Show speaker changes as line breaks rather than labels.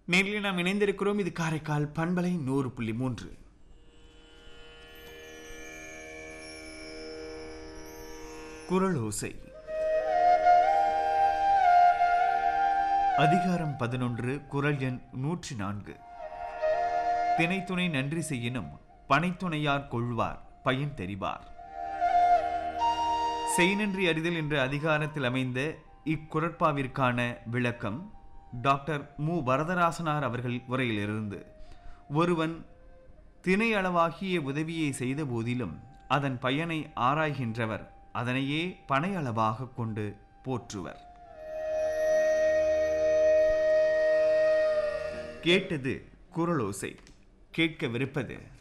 நேரில் நாம் இணைந்திருக்கிறோம். இது காரைக்கால் பண்பலை 100.3. குரலோசை. அதிகாரம் 11, குரல் எண் 104. தினைத்துணை நன்றி செய்யினும் பனைத்துணையார் கொள்வார் பயன் தெரிவார். செய்நன்றி அறிதல் என்ற அதிகாரத்தில் அமைந்த இக்குறட்பாவிற்கான விளக்கம் டாக்டர் மு. வரதராசனார் அவர்கள் உரையிலிருந்து. ஒருவன் தினை அளவாகிய உதவியை செய்த போதிலும் அதன் பயனை ஆராய்கின்றவர் அதனையே பனை அளவாக கொண்டு போற்றுவர். கேட்டது குரலோசை. கேட்கவிருப்பது